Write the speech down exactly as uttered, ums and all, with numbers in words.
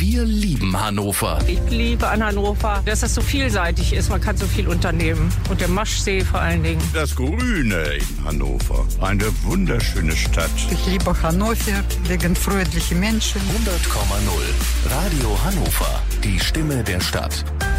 Wir lieben Hannover. Ich liebe an Hannover, dass es so vielseitig ist. Man kann so viel unternehmen. Und der Maschsee vor allen Dingen. Das Grüne in Hannover. Eine wunderschöne Stadt. Ich liebe Hannover wegen freundlichen Menschen. hundert Komma null. Radio Hannover. Die Stimme der Stadt.